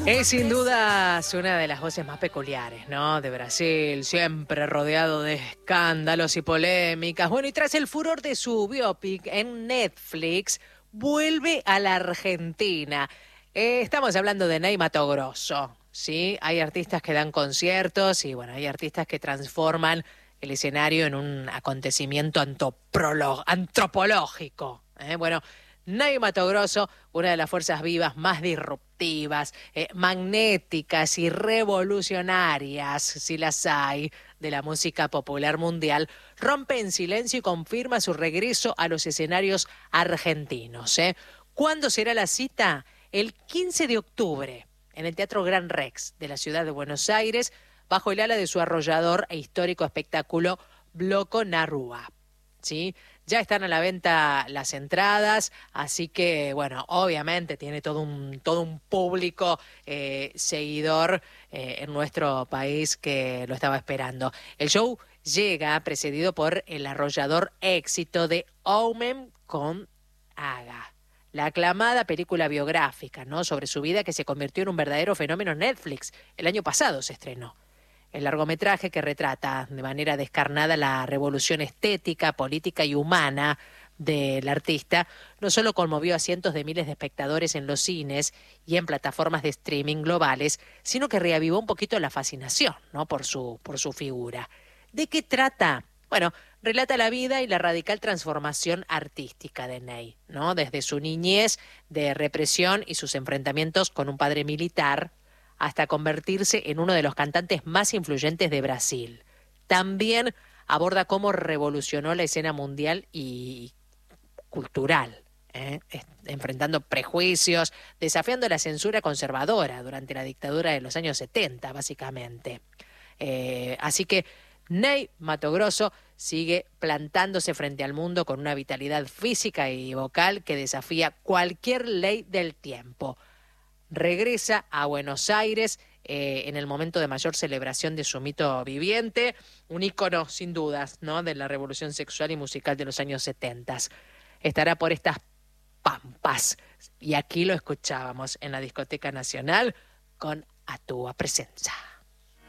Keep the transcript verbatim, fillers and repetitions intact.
Es sin duda una de las voces más peculiares, ¿no? De Brasil, siempre rodeado de escándalos y polémicas. Bueno, y tras el furor de su biopic en Netflix, vuelve a la Argentina. Eh, estamos hablando de Ney Matogrosso, ¿sí? Hay artistas que dan conciertos y, bueno, hay artistas que transforman el escenario en un acontecimiento antroprolo- antropológico, ¿eh? Bueno, Ney Matogrosso, una de las fuerzas vivas más disruptivas, eh, magnéticas y revolucionarias, si las hay, de la música popular mundial, rompe en silencio y confirma su regreso a los escenarios argentinos, ¿eh? ¿Cuándo será la cita? El quince de octubre, en el Teatro Gran Rex de la ciudad de Buenos Aires, bajo el ala de su arrollador e histórico espectáculo Bloco na Rua. ¿Sí? Ya están a la venta las entradas, así que, bueno, obviamente tiene todo un, todo un público eh, seguidor eh, en nuestro país que lo estaba esperando. El show llega precedido por el arrollador éxito de Omen con Haga, la aclamada película biográfica, ¿no?, sobre su vida, que se convirtió en un verdadero fenómeno en Netflix. El año pasado se estrenó. El largometraje, que retrata de manera descarnada la revolución estética, política y humana del artista, no solo conmovió a cientos de miles de espectadores en los cines y en plataformas de streaming globales, sino que reavivó un poquito la fascinación, ¿no?, por su, por su figura. ¿De qué trata? Bueno, relata la vida y la radical transformación artística de Ney, ¿no?, desde su niñez de represión y sus enfrentamientos con un padre militar, hasta convertirse en uno de los cantantes más influyentes de Brasil. También aborda cómo revolucionó la escena mundial y cultural, ¿eh? enfrentando prejuicios, desafiando la censura conservadora durante la dictadura de los años setenta, básicamente. Eh, así que Ney Matogrosso sigue plantándose frente al mundo con una vitalidad física y vocal que desafía cualquier ley del tiempo. Regresa a Buenos Aires eh, en el momento de mayor celebración de su mito viviente, un ícono sin dudas, ¿no?, de la revolución sexual y musical de los años setenta. Estará por estas pampas y aquí lo escuchábamos en la Discoteca Nacional con A Tua Presenza.